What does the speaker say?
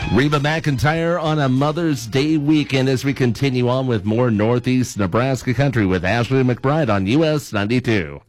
Reba McEntire on a Mother's Day weekend as we continue on with more Northeast Nebraska country with Ashley McBride on US 92.